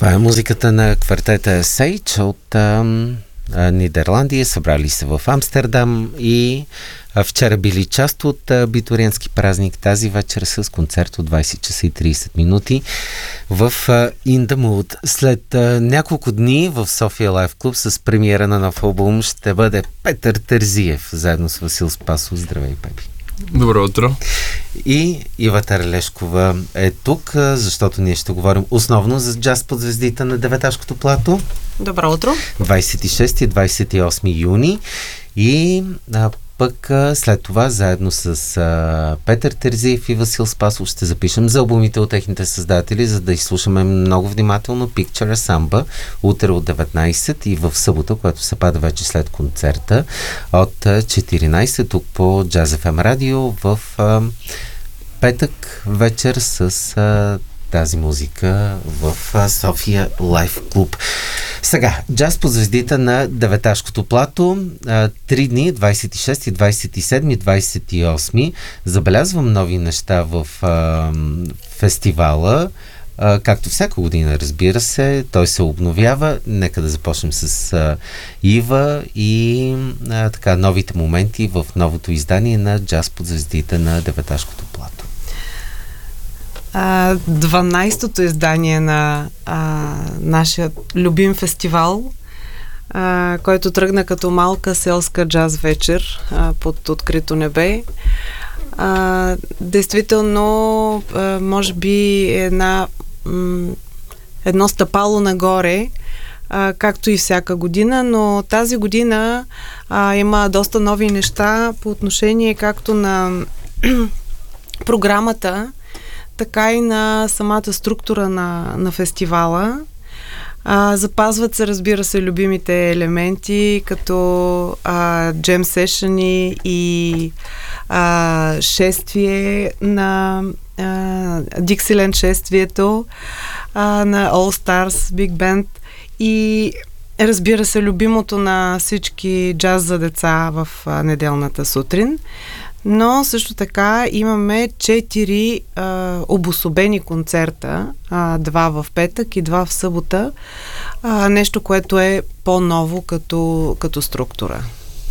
Това е музиката на квартета Сейдж от Нидерландия. Събрали се в Амстердам и вчера били част от Битуренски празник. Тази вечер с концерт от 20 часа и 30 минути в In The Mood. След няколко дни в София Лайф Клуб с премиера на нов албум ще бъде Петър Терзиев заедно с Васил Спасов. Здравей, Пепи! Добро утро! И Ива Таралешкова е тук, защото ние ще говорим основно за джаз под звездите на Деветашкото плато. Добро утро! 26 и 28 юни и пък след това заедно с Петър Терзиев и Васил Спасов ще запишем за албумите от техните създатели, за да изслушаме много внимателно Picture Samba утре от 19 и в събота, която се пада вече след концерта от 14 тук по Jazz FM радио в петък вечер с тази музика в София Лайф Клуб. Сега, джаз по звездите на Деветашкото плато. 3 дни, 26, 27, 28. Забелязвам нови неща в фестивала. Както всяка година, разбира се, той се обновява. Нека да започнем с Ива и така новите моменти в новото издание на джаз по звездите на Деветашкото плато. 12-то издание на нашия любим фестивал, който тръгна като малка селска джаз вечер под открито небе. Действително, може би едно стъпало нагоре, както и всяка година, но тази година има доста нови неща по отношение както на програмата, така и на самата структура на фестивала. Запазват се, разбира се, любимите елементи, като джем сешъни и шествие на Диксиленд шествието на All Stars Big Band и разбира се, любимото на всички джаз за деца в неделната сутрин. Но също така имаме 4 обособени концерта, 2 в петък и 2 в събота, нещо, което е по-ново като структура.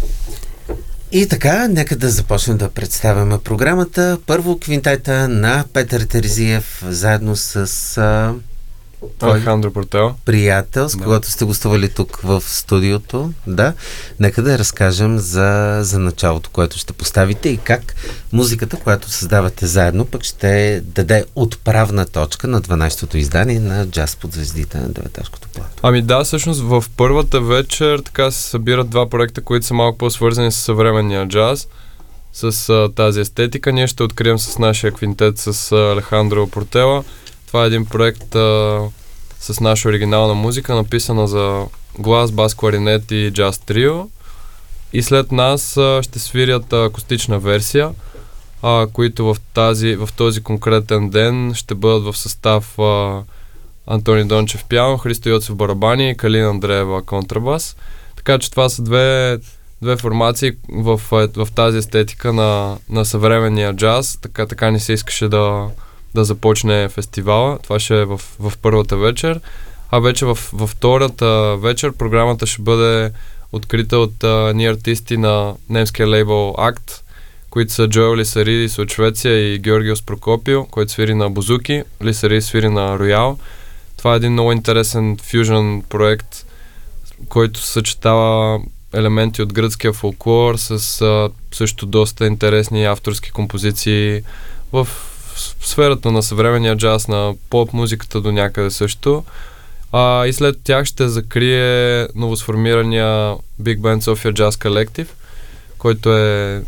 И така, нека да започнем да представяме програмата. Първо квинтета на Петър Терзиев, заедно с Алехандро Портела. Приятел, с когото сте гостували тук в студиото. Да. Нека да разкажем за началото, което ще поставите и как музиката, която създавате заедно, пък ще даде отправна точка на 12-то издание на джаз под звездите на Деветашкото плато. Ами да, всъщност в първата вечер така се събират 2 проекта, които са малко по-свързани с съвременния джаз, с тази естетика. Ние ще открием с нашия квинтет с Алехандро Портела. Това е един проект с наша оригинална музика, написана за глас, бас, кларинет и джаз трио. И след нас ще свирят акустична версия, които в този конкретен ден ще бъдат в състав Антони Дончев пиано, Христо Йоцев барабани и Калина Андреева контрабас. Така че това са две формации в тази естетика на съвременния джаз. Така не се искаше да започне фестивала. Това ще е в първата вечер. А вече във втората вечер програмата ще бъде открита от ни артисти на немския лейбъл Акт, които са Джоел Лисаридис от Швеция и Георгиос Прокопио, който свири на бузуки. Лисаридис свири на роял. Това е един много интересен фюжън проект, който съчетава елементи от гръцкия фолклор с също доста интересни авторски композиции в сферата на съвременния джаз, на поп-музиката до някъде също. И след тях ще закрие новосформирания Big Band Sofia Jazz Collective, който е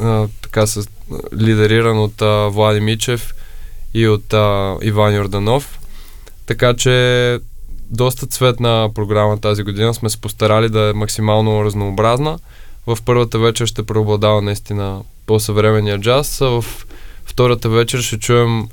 лидериран от Влади Мичев и от Иван Йорданов. Така че доста цветна програма тази година. Сме се постарали да е максимално разнообразна. В първата вечер ще преобладава наистина по-съвременния джаз, в втората вечер ще чуем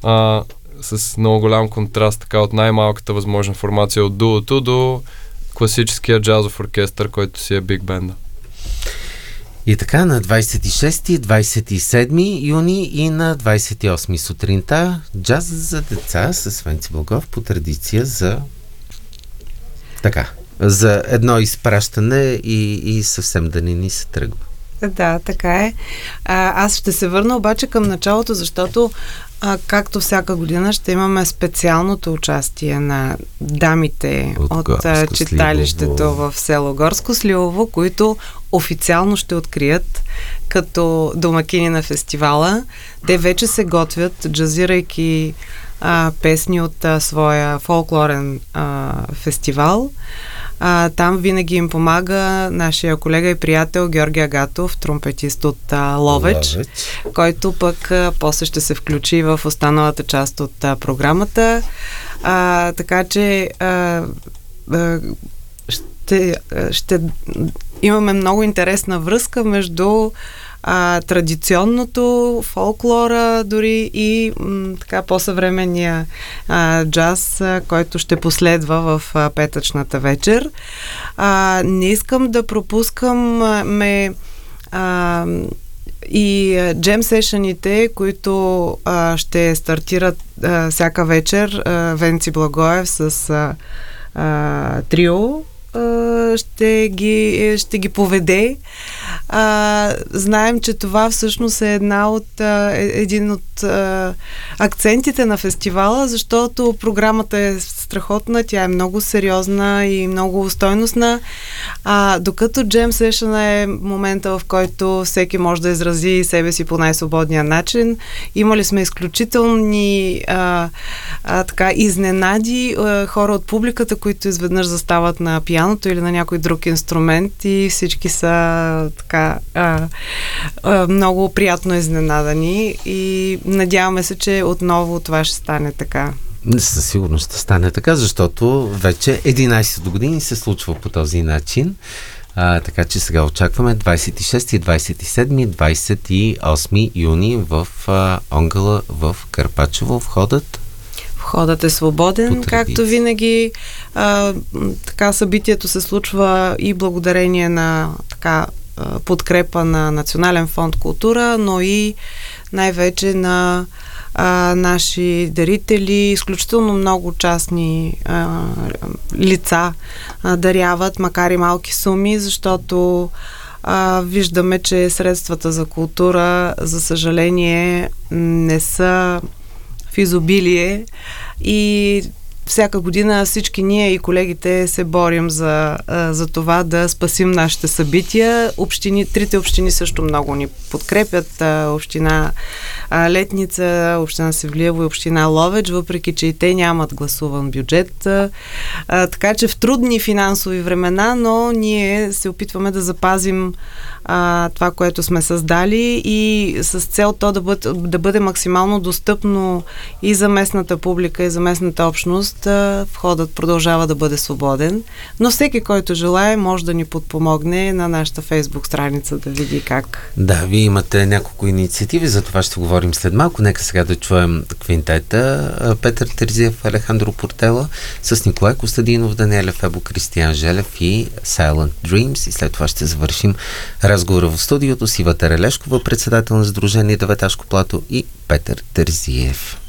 с много голям контраст, така от най-малката възможна формация от дуото до класическия джазов оркестър, който си е биг бенда. И така на 26, 27 юни и на 28 сутринта джаз за деца с Венци Благоев по традиция за едно изпращане и съвсем да не ни се тръгва. Да, така е. Аз ще се върна обаче към началото, защото както всяка година ще имаме специалното участие на дамите от читалището в село Горско Сливово, които официално ще открият като домакини на фестивала. Те вече се готвят, джазирайки песни от своя фолклорен фестивал. Там винаги им помага нашия колега и приятел Георги Агатов, тромпетист от Ловеч, който пък после ще се включи в останалата част от програмата. Така че ще имаме много интересна връзка между традиционното, фолклора дори и така по-съвременния джаз, който ще последва в петъчната вечер. Не искам да пропускам и джем сешъните, които ще стартират всяка вечер. Венци Благоев с трио ще ги поведе. Знаем, че това всъщност е един от акцентите на фестивала, защото програмата е страхотна, тя е много сериозна и много стойностна, докато джем сешъна е момента, в който всеки може да изрази себе си по най-свободния начин. Имали сме изключителни изненади, хора от публиката, които изведнъж застават на пианото или на някой друг инструмент и всички са много приятно изненадани и надяваме се, че отново това ще стане така. Със сигурност ще стане така, защото вече 11 години се случва по този начин. Така че сега очакваме 26, 27, 28 юни в Онгъла в Карпачево. Входът е свободен, както винаги. Събитието се случва и благодарение на подкрепа на Национален фонд култура, но и най-вече на наши дарители, изключително много частни лица даряват, макар и малки суми, защото виждаме, че средствата за култура, за съжаление, не са в изобилие и всяка година всички ние и колегите се борим за това да спасим нашите събития. Трите общини също много ни подкрепят. Община Летница, община Севлиево и община Ловеч, въпреки че и те нямат гласуван бюджет. Така че в трудни финансови времена, но ние се опитваме да запазим това, което сме създали и с цел то да бъде максимално достъпно и за местната публика, и за местната общност. Входът продължава да бъде свободен, но всеки, който желае, може да ни подпомогне на нашата Фейсбук страница да види как. Да, вие имате няколко инициативи, за това ще говорим след малко. Нека сега да чуем квинтета Петър Терзиев, Алехандро Портела с Николай Костадинов, Даниел Фебо, Кристиян Желев и Silent Dreams, и след това ще завършим разговора в студиото с Ива Терелешкова, председател на Сдружение Деветашко плато, и Петър Терзиев.